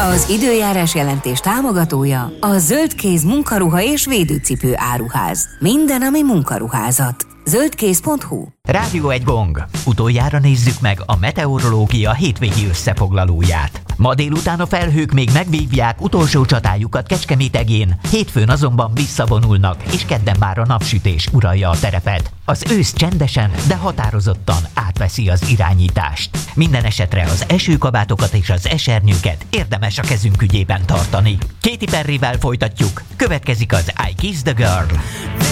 Az időjárás jelentés támogatója a Zöldkéz munkaruha és védőcipő áruház. Minden, ami munkaruházat. Zöldkéz.hu. Rádió egy gong. Utoljára nézzük meg a meteorológia hétvégi összefoglalóját. Ma délután a felhők még megvívják utolsó csatájukat Kecskemétegén, hétfőn azonban visszavonulnak, és kedden már a napsütés uralja a terepet. Az ősz csendesen, de határozottan átveszi az irányítást. Minden esetre az esőkabátokat és az esernyőket érdemes a kezünk ügyében tartani. Katy Perryvel folytatjuk, következik az I Kiss the Girl.